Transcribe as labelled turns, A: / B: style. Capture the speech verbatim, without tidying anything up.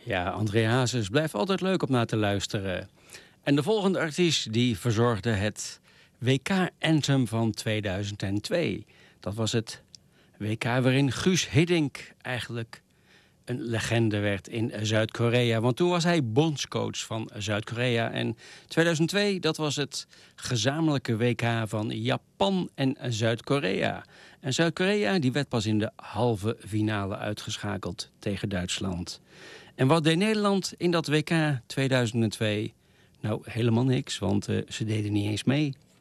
A: Ja, André Hazes blijft altijd leuk om naar te luisteren. En de volgende artiest die verzorgde het W K-anthem van tweeduizend twee. Dat was het W K waarin Guus Hiddink eigenlijk een legende werd in Zuid-Korea. Want toen was hij bondscoach van Zuid-Korea. En tweeduizend twee, dat was het gezamenlijke W K van Japan en Zuid-Korea. En Zuid-Korea die werd pas in de halve finale uitgeschakeld tegen Duitsland. En wat deed Nederland in dat W K tweeduizend twee? Nou, helemaal niks, want uh, ze deden niet eens mee.